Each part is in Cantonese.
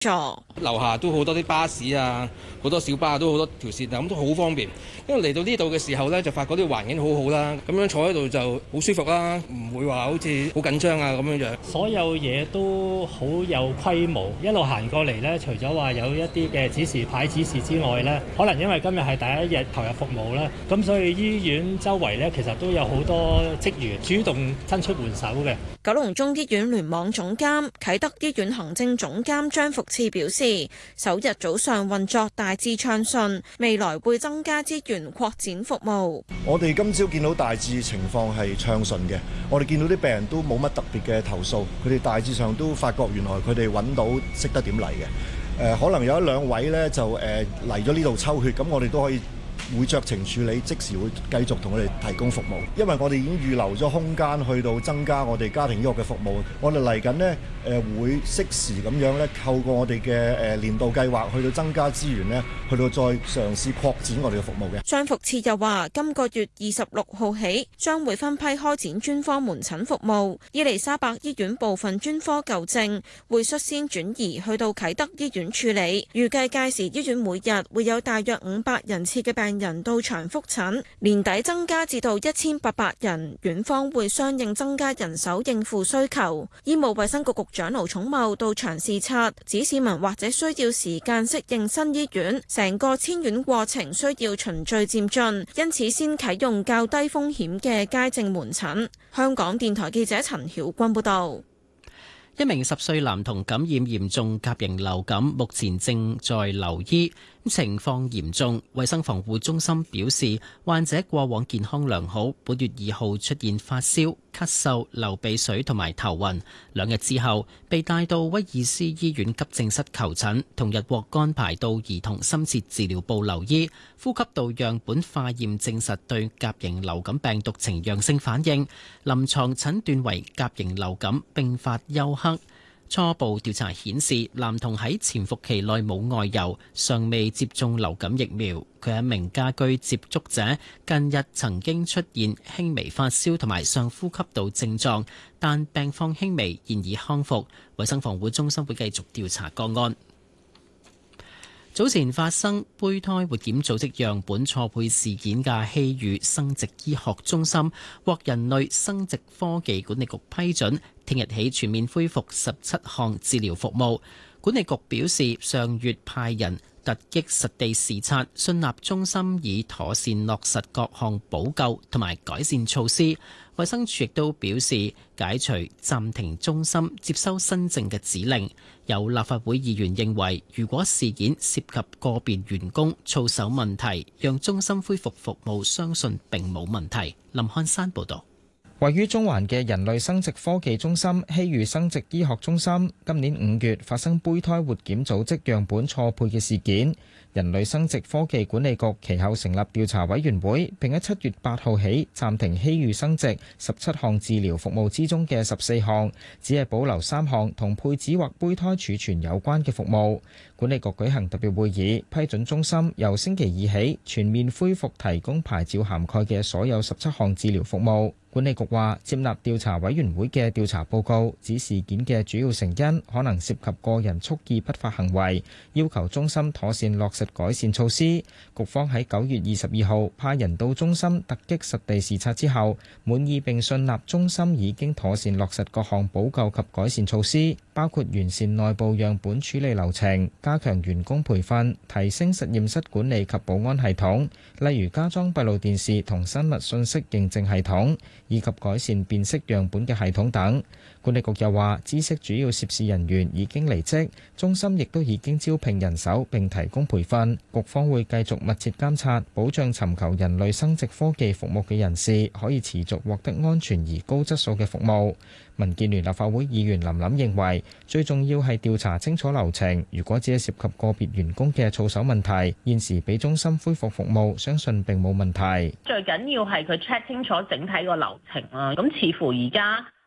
樓下都好多啲巴士啊，好多小巴都好多條線啊，咁都好方便。因為嚟到呢度嘅時候呢，就發覺啲環境好好啦，咁樣坐喺度就好舒服啦，唔會話好似好緊張啊咁樣樣。 所有嘢都好有規模，一路行過嚟呢，除咗話有一啲嘅指示牌指示之外呢，可能因為今日係第一日投入服務啦，咁所以醫院周圍呢，其實都有好多職員主動伸出援手嘅。 九龍中醫院聯網總監、啟德醫院行政總監張福賜表示，首日早上運作大致暢順，未來會增加資源擴展服務。 我哋今朝見到大致情況係暢順嘅，我哋見到啲病人都冇乜特別嘅投訴，佢哋大致上都發覺原來佢哋揾到識得點嚟嘅。可能有一兩位呢就嚟咗呢度抽血，咁我哋都可以會酌情處理，即時會繼續同佢哋提供服務，因為我哋已經預留咗空間去到增加我哋家庭醫學嘅服務。我哋嚟緊呢會適時咁樣咧，透過我哋嘅年度計劃去到增加資源呢，去到再嘗試擴展我哋嘅服務嘅。 張福賜又話：今個月26號起，將會分批開展專科門診服務。伊利沙伯醫院部分專科舊症會率先轉移去到啟德醫院處理。預計屆時醫院每日會有大約500人次嘅病人到場覆診，年底增加至到1800人。院方會相應增加人手應付需求。醫務衛生局局長盧寵茂到場視察，指市民或者需要時間適應新醫院，成個遷院過程需要循序漸進，因此先啟用較低風險嘅街症門診。香港電台記者陳曉君報道。 一名10歲男童感染嚴重甲型流感，目前正在留醫，情況嚴重。衛生防護中心表示，患者過往健康良好，本月2號出現發燒、咳嗽、流鼻水同埋頭暈，2日之後被帶到威爾斯醫院急症室求診，同日獲安排到兒童深切治療部留醫。呼吸道樣本化驗證實對甲型流感病毒呈陽性反應，臨床診斷為甲型流感並發休克。初步調查顯示，男童喺潛伏期內冇外遊，尚未接種流感疫苗。佢係一名家居接觸者，近日曾經出現輕微發燒同埋上呼吸道症狀，但病況輕微，現已康復。衛生防護中心會繼續調查個案。早前發生胚胎活檢組織樣本錯配事件嘅希宇生殖醫學中心獲人類生殖科技管理局批准，聽日起全面恢復17項治療服務。管理局表示，上月派人突擊實地視察，信納中心已妥善落實各項補救同埋改善措施。衛生署亦都表示，解除暫停中心接收新症嘅指令。有立法會議員認為，如果事件涉及個別員工操守問題，讓中心恢復服務，相信並冇問題。林漢山報導。 位於中環嘅人類生殖科技中心希宇生殖醫學中心，今年5月發生胚胎活檢組織樣本錯配嘅事件。人類生殖科技管理局其後成立調查委員會，並喺7月8號起暫停希宇生殖17項治療服務之中嘅14項，只係保留3項同配子或胚胎儲存有關嘅服務。管理局舉行特別會議，批准中心由星期2起全面恢復提供牌照涵蓋嘅所有17項治療服務。管理局話接納調查委員會嘅調查報告，指事件嘅主要成因可能涉及個人蓄意不法行為，要求中心妥善落實改善措施。局方喺9月22號派人到中心突擊實地視察之後，滿意並信納中心已經妥善落實各項補救及改善措施，包括完善內部樣本處理流程、加強員工培訓、提升實驗室管理及保安系統，例如加裝閉路電視同生物信息認證系統，以及改善辨識樣本嘅系統等。管理局又話，知悉主要涉事人員已經離職，中心亦都已經招聘人手並提供培訓。局方會繼續密切監察，保障尋求人類生殖科技服務嘅人士可以持續獲得安全而高質素嘅服務。民建聯立法會議員林琳認為，最重要係調查清楚流程，如果只係涉及個別員工嘅操守問題，現時俾中心恢復服務，相信並冇問題。 最緊要係佢 check 清楚整體個流程啦。咁似乎而家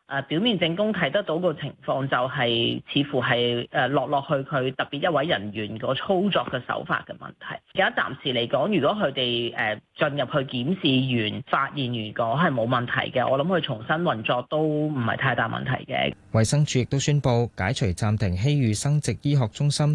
表面證供睇得到個情況就係似乎係落去佢特別一位人員個操作嘅手法嘅問題。而家暫時嚟講，如果佢哋進入去檢視完，發現如果係冇問題嘅，我諗佢重新運作都唔係太大問題嘅。 衛生署亦都宣布解除暫停希遇生殖醫學中心